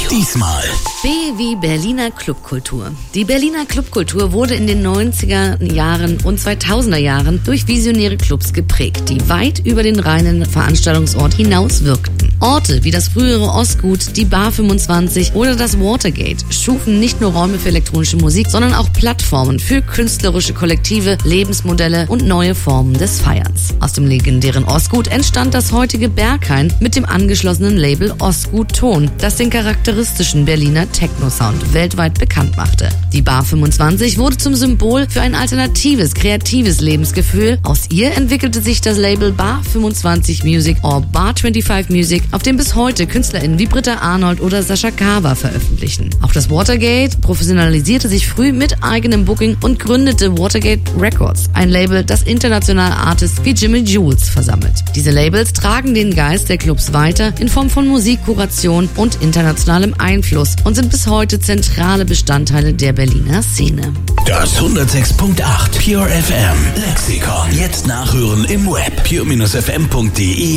Diesmal B wie Berliner Clubkultur. Die Berliner Clubkultur wurde in den 90er Jahren und 2000er Jahren durch visionäre Clubs geprägt, die weit über den reinen Veranstaltungsort hinaus wirkten. Orte wie das frühere Ostgut, die Bar 25 oder das Watergate schufen nicht nur Räume für elektronische Musik, sondern auch Plattformen für künstlerische Kollektive, Lebensmodelle und neue Formen des Feierns. Aus dem legendären Ostgut entstand das heutige Berghain mit dem angeschlossenen Label Ostgut Ton, das den charakteristischen Berliner Techno-Sound weltweit bekannt machte. Die Bar 25 wurde zum Symbol für ein alternatives, kreatives Lebensgefühl. Aus ihr entwickelte sich das Label Bar 25 Music or Bar 25 Music, auf dem bis heute KünstlerInnen wie Britta Arnold oder Sascha Kawa veröffentlichen. Auch das Watergate professionalisierte sich früh mit eigenem Booking und gründete Watergate Records, ein Label, das internationale Artists wie Jimmy Jules versammelt. Diese Labels tragen den Geist der Clubs weiter in Form von Musikkuration und internationalem Einfluss und sind bis heute zentrale Bestandteile der Berliner Szene. Das 106.8 Pure FM Lexikon. Jetzt nachhören im Web pure-fm.de